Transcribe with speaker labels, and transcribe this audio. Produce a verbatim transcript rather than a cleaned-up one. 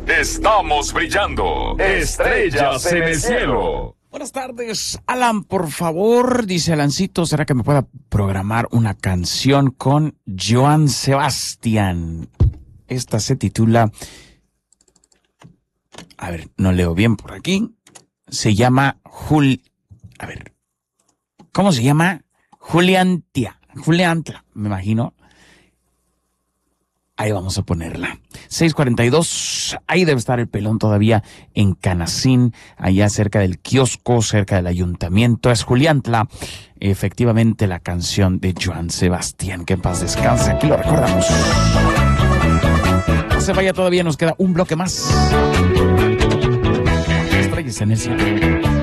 Speaker 1: Estamos brillando. Estrellas en el cielo.
Speaker 2: Buenas tardes, Alan, por favor, dice Alancito, ¿será que me pueda programar una canción con Joan Sebastián? Esta se titula, a ver, no leo bien por aquí, se llama Jul, a ver, ¿cómo se llama? Juliantia, Juliantla, me imagino. Ahí vamos a ponerla. seis cuarenta y dos, ahí debe estar el pelón todavía en Canacín, allá cerca del kiosco, cerca del ayuntamiento. Es Juliantla, efectivamente la canción de Joan Sebastián. Que en paz descanse, aquí lo recordamos. No se vaya todavía, nos queda un bloque más. Estrellas en el cielo.